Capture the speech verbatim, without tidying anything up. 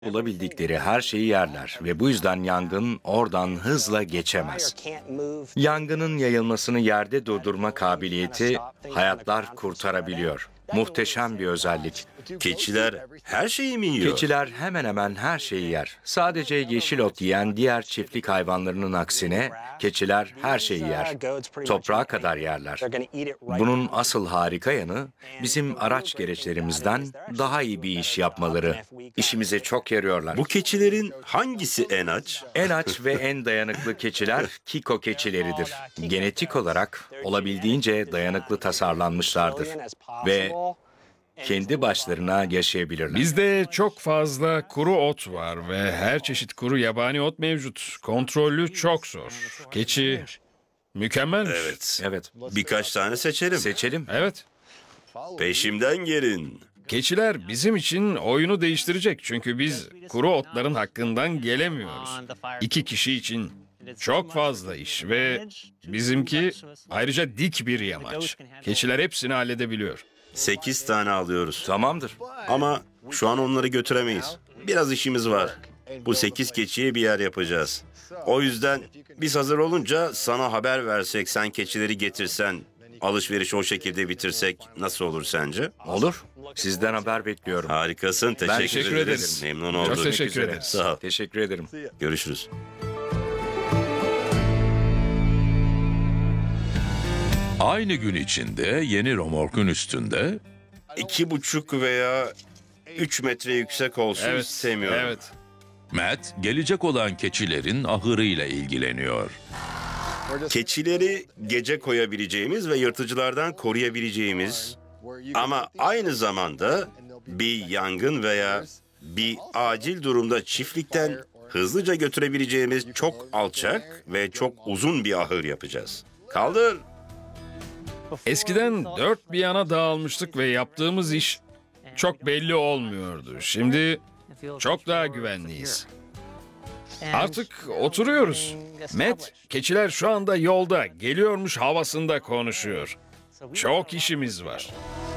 Bulabildikleri her şeyi yerler ve bu yüzden yangın oradan hızla geçemez. Yangının yayılmasını yerde durdurma kabiliyeti hayatlar kurtarabiliyor. Muhteşem bir özellik. Keçiler her şeyi mi yiyor? Keçiler hemen hemen her şeyi yer. Sadece yeşil ot yiyen diğer çiftlik hayvanlarının aksine keçiler her şeyi yer. Toprağa kadar yerler. Bunun asıl harika yanı bizim araç gereçlerimizden daha iyi bir iş yapmaları. İşimize çok yarıyorlar. Bu keçilerin hangisi en aç? En aç ve en dayanıklı keçiler Kiko keçileridir. Genetik olarak olabildiğince dayanıklı tasarlanmışlardır ve kendi başlarına yaşayabilirler. Bizde çok fazla kuru ot var ve her çeşit kuru yabani ot mevcut. Kontrollü çok zor. Keçi mükemmelmiş. Evet. Evet. Birkaç tane seçelim. Seçelim. Evet. Peşimden gelin. Keçiler bizim için oyunu değiştirecek çünkü biz kuru otların hakkından gelemiyoruz. İki kişi için çok fazla iş ve bizimki ayrıca dik bir yamaç. Keçiler hepsini halledebiliyor. Sekiz tane alıyoruz. Tamamdır. Ama şu an onları götüremeyiz. Biraz işimiz var. Bu sekiz keçiye bir yer yapacağız. O yüzden biz hazır olunca sana haber versek, sen keçileri getirsen, alışverişi o şekilde bitirsek nasıl olur sence? Olur. Sizden haber bekliyorum. Harikasın. Teşekkür, teşekkür ederiz. ederiz. Memnun Çok olduk. teşekkür üzere. ederiz. Sağ ol. Teşekkür ederim. Görüşürüz. Aynı gün içinde yeni römorkun üstünde İki buçuk veya üç metre yüksek olsun Evet, istemiyorum. evet. Matt gelecek olan keçilerin ahırıyla ilgileniyor. Keçileri gece koyabileceğimiz ve yırtıcılardan koruyabileceğimiz ama aynı zamanda bir yangın veya bir acil durumda çiftlikten hızlıca götürebileceğimiz çok alçak ve çok uzun bir ahır yapacağız. Kaldır. Eskiden dört bir yana dağılmıştık ve yaptığımız iş çok belli olmuyordu. Şimdi çok daha güvenliyiz. Artık oturuyoruz. Matt, keçiler şu anda yolda, geliyormuş havasında konuşuyor. Çok işimiz var.